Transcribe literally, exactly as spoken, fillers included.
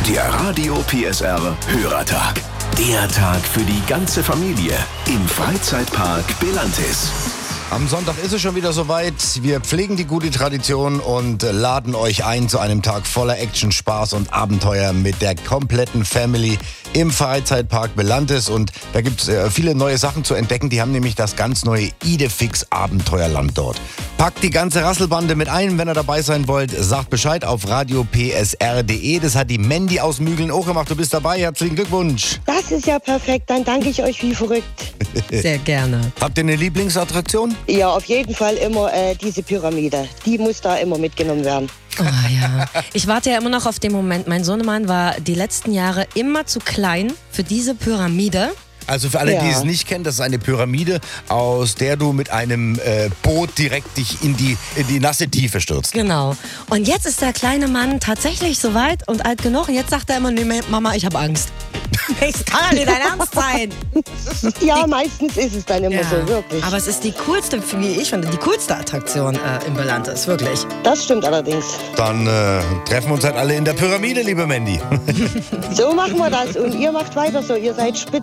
Der Radio P S R Hörertag. Der Tag für die ganze Familie im Freizeitpark Belantis. Am Sonntag ist es schon wieder soweit. Wir pflegen die gute Tradition und laden euch ein zu einem Tag voller Action, Spaß und Abenteuer mit der kompletten Family im Freizeitpark Belantis. Und da gibt es äh, viele neue Sachen zu entdecken. Die haben nämlich das ganz neue Idefix Abenteuerland dort. Packt die ganze Rasselbande mit ein, wenn ihr dabei sein wollt. Sagt Bescheid auf radio p s r punkt d e. Das hat die Mandy aus Mügeln auch gemacht. Du bist dabei. Herzlichen Glückwunsch. Das ist ja perfekt. Dann danke ich euch wie verrückt. Sehr gerne. Habt ihr eine Lieblingsattraktion? Ja, auf jeden Fall immer äh, diese Pyramide. Die muss da immer mitgenommen werden. Oh ja. Ich warte ja immer noch auf den Moment. Mein Sohnemann war die letzten Jahre immer zu klein für diese Pyramide. Also für alle, Ja. die es nicht kennen, das ist eine Pyramide, aus der du mit einem äh, Boot direkt dich in die, in die nasse Tiefe stürzt. Genau. Und jetzt ist der kleine Mann tatsächlich so weit und alt genug. Und jetzt sagt er immer, nee, Mama, ich habe Angst. Das kann ja nicht dein Ernst sein. Ja, meistens ist es dann immer Ja. so, wirklich. Aber es ist die coolste, wie ich finde, die coolste Attraktion äh, im Belantis, wirklich. Das stimmt allerdings. Dann äh, treffen wir uns halt alle in der Pyramide, liebe Mandy. So machen wir das. Und ihr macht weiter so. Ihr seid spitze.